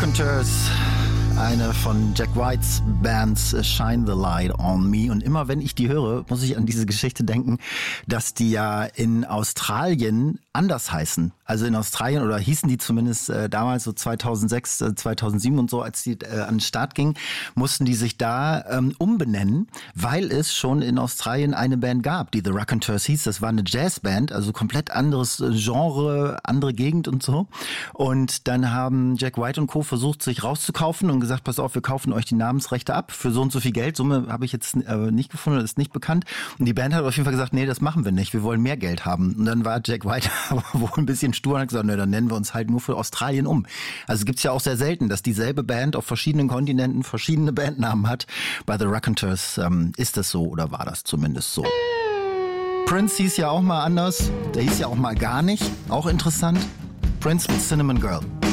Raconteurs, eine von Jack Whites Bands, Shine the Light on Me. Und immer wenn ich die höre, muss ich an diese Geschichte denken, dass die ja in Australien anders heißen. Also in Australien, oder hießen die zumindest damals so 2006, 2007 und so, als die an den Start gingen, mussten die sich da umbenennen, weil es schon in Australien eine Band gab, die The Raconteurs hieß. Das war eine Jazzband, also komplett anderes Genre, andere Gegend und so. Und dann haben Jack White und Co. versucht, sich rauszukaufen und gesagt, pass auf, wir kaufen euch die Namensrechte ab für so und so viel Geld. Summe habe ich jetzt nicht gefunden, das ist nicht bekannt. Und die Band hat auf jeden Fall gesagt, nee, das machen wir nicht, wir wollen mehr Geld haben. Und dann war Jack White aber wohl ein bisschen stur und hat gesagt, ne, dann nennen wir uns halt nur für Australien um. Also es gibt's ja auch sehr selten, dass dieselbe Band auf verschiedenen Kontinenten verschiedene Bandnamen hat. Bei The Raconteurs ist das so, oder war das zumindest so. Prince hieß ja auch mal anders, der hieß ja auch mal gar nicht, auch interessant. Prince mit Cinnamon Girl.